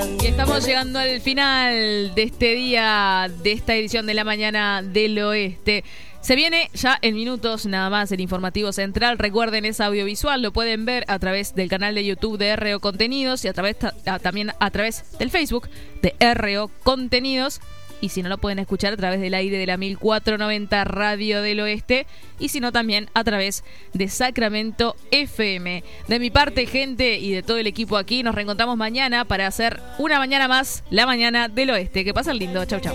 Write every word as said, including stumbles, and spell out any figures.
Y estamos llegando al final de este día, de esta edición de la mañana del oeste. Se viene ya en minutos nada más el informativo central. Recuerden, es audiovisual, lo pueden ver a través del canal de YouTube de R O Contenidos y a través a, también a través del Facebook de R O Contenidos. Y si no, lo pueden escuchar a través del aire de la mil cuatrocientos noventa Radio del Oeste. Y si no, también a través de Sacramento F M. De mi parte, gente, y de todo el equipo aquí, nos reencontramos mañana para hacer una mañana más, la mañana del Oeste. Que pasen lindo. Chau, chau.